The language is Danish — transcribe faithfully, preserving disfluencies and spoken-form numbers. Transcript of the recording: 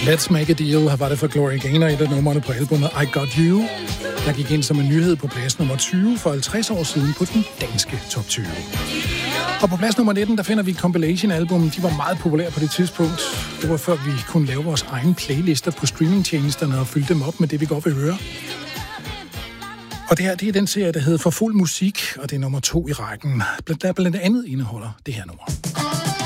Let's Make a Deal var det for Gloria Gaynor, et af numrene på albumet I Got You, der gik ind som en nyhed på plads nummer tyve for halvtreds år siden på den danske top tyve. Og på plads nummer nitten, der finder vi et compilation-album. De var meget populære på det tidspunkt. Det var før vi kunne lave vores egne playlister på streamingtjenesterne og fylde dem op med det, vi godt vil høre. Og det her, det er den serie, der hedder For Fuld Musik, og det er nummer to i rækken, der blandt andet indeholder det her nummer.